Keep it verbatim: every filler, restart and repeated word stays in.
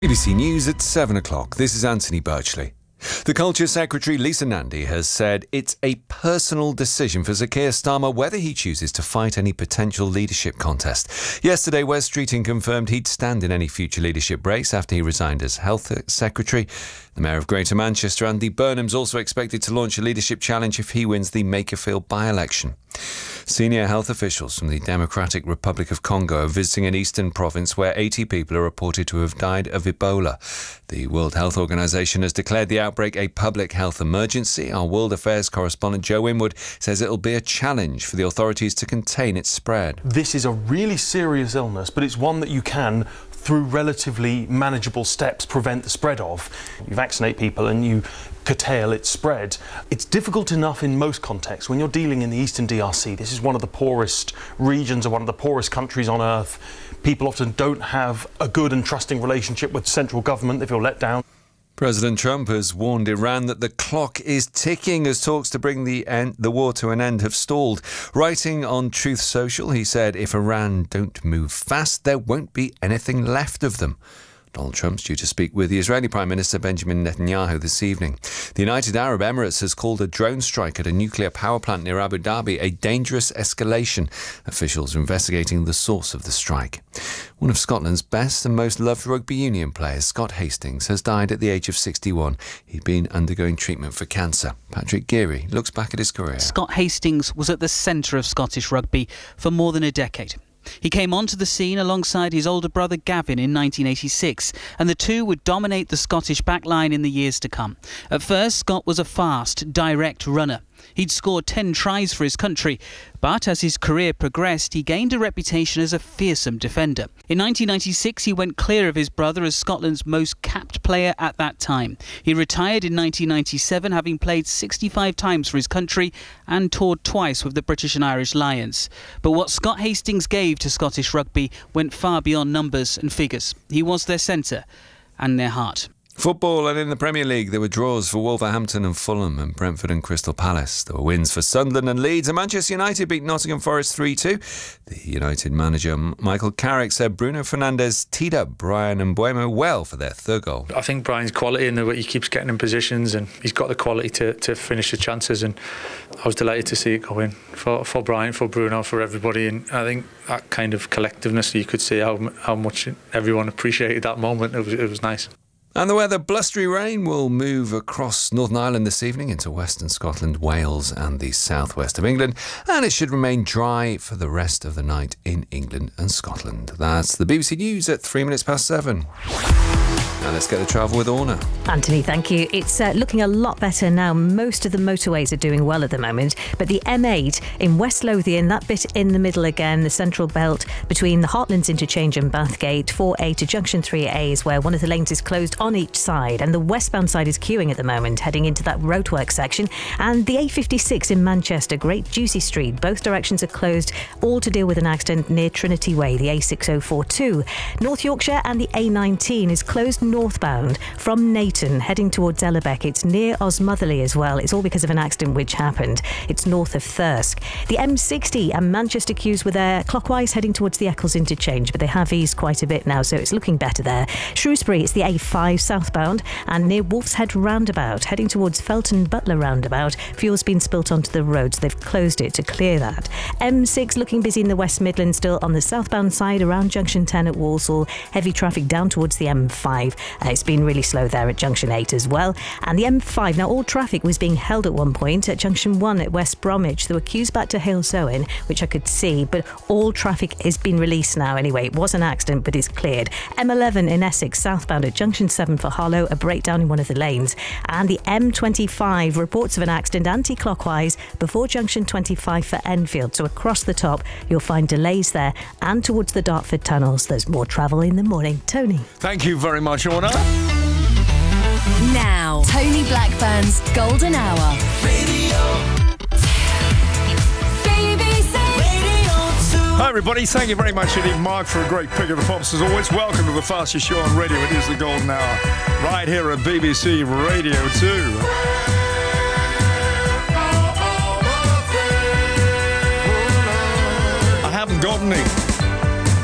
B B C News at seven o'clock. This is Anthony Birchley. The Culture Secretary Lisa Nandy has said it's a personal decision for Sir Keir Starmer whether he chooses to fight any potential leadership contest. Yesterday, Wes Streeting confirmed he'd stand in any future leadership race after he resigned as Health Secretary. The Mayor of Greater Manchester, Andy Burnham's also expected to launch a leadership challenge if he wins the Makerfield by-election. Senior health officials from the Democratic Republic of Congo are visiting an eastern province where eighty people are reported to have died of Ebola. The World Health Organization has declared the outbreak a public health emergency. Our World Affairs correspondent Joe Winwood says it'll be a challenge for the authorities to contain its spread. This is a really serious illness, but it's one that you can, through relatively manageable steps, prevent the spread of. You vaccinate people and you curtail its spread. It's difficult enough in most contexts. When you're dealing in the Eastern D R C, this is one of the poorest regions and one of the poorest countries on earth. People often don't have a good and trusting relationship with central government. They feel let down. President Trump has warned Iran that the clock is ticking as talks to bring the end, the war to an end have stalled. Writing on Truth Social, he said, if Iran don't move fast, there won't be anything left of them. Donald Trump's due to speak with the Israeli Prime Minister Benjamin Netanyahu this evening. The United Arab Emirates has called a drone strike at a nuclear power plant near Abu Dhabi a dangerous escalation. Officials are investigating the source of the strike. One of Scotland's best and most loved rugby union players, Scott Hastings, has died at the age of sixty-one. He'd been undergoing treatment for cancer. Patrick Geary looks back at his career. Scott Hastings was at the centre of Scottish rugby for more than a decade. He came onto the scene alongside his older brother Gavin in nineteen eighty-six, and the two would dominate the Scottish backline in the years to come. At first, Scott was a fast, direct runner. He'd scored ten tries for his country, but as his career progressed, he gained a reputation as a fearsome defender. In nineteen ninety-six, he went clear of his brother as Scotland's most capped player at that time. He retired in nineteen ninety-seven, having played sixty-five times for his country and toured twice with the British and Irish Lions. But what Scott Hastings gave to Scottish rugby went far beyond numbers and figures. He was their centre and their heart. Football, and in the Premier League there were draws for Wolverhampton and Fulham and Brentford and Crystal Palace. There were wins for Sunderland and Leeds, and Manchester United beat Nottingham Forest three two. The United manager Michael Carrick said Bruno Fernandes teed up Brian Mbeumo well for their third goal. I think Brian's quality in the way he keeps getting in positions, and he's got the quality to, to finish the chances, and I was delighted to see it go in for, for Brian, for Bruno, for everybody, and I think that kind of collectiveness, you could see how, how much everyone appreciated that moment. It was, it was nice. And the weather, blustery rain will move across Northern Ireland this evening into western Scotland, Wales and the southwest of England. And it should remain dry for the rest of the night in England and Scotland. That's the B B C News at three minutes past seven. Now let's get the travel with Orna. Anthony, thank you. It's uh, looking a lot better now. Most of the motorways are doing well at the moment, but the M eight in West Lothian, that bit in the middle again, the central belt between the Heartlands interchange and Bathgate, four A to Junction three A is where one of the lanes is closed on each side, and the westbound side is queuing at the moment, heading into that roadwork section. And the A fifty-six in Manchester, Great Juicy Street, both directions are closed, all to deal with an accident near Trinity Way. The A six oh four too. North Yorkshire and the A nineteen is closed northbound from Nayton heading towards Ellerbeck. It's near Osmotherley as well. It's all because of an accident which happened. It's north of Thirsk. The M sixty and Manchester queues were there clockwise heading towards the Eccles interchange, but they have eased quite a bit now, so it's looking better there. Shrewsbury, it's the A five southbound and near Wolf's Head roundabout heading towards Felton Butler roundabout. Fuel's been spilt onto the road, so they've closed it to clear that. M six looking busy in the West Midlands still on the southbound side around Junction ten at Walsall. Heavy traffic down towards the M five. Uh, it's been really slow there at Junction eight as well. And the M five, now all traffic was being held at one point at Junction one at West Bromwich. There were queues back to Halesowen, which I could see, but all traffic is being released now anyway. It was an accident, but it's cleared. M eleven in Essex, southbound at Junction seven for Harlow, a breakdown in one of the lanes. And the M twenty-five, reports of an accident anti-clockwise before Junction twenty-five for Enfield. So across the top, you'll find delays there and towards the Dartford tunnels. There's more travel in the morning. Tony. Thank you very much, Orna. Now, Tony Blackburn's Golden Hour. Radio. Hi everybody, thank you very much indeed, Mark, for a great pick of the pops as always. Welcome to the fastest show on radio. It is the Golden Hour, right here at B B C Radio two. I haven't got any.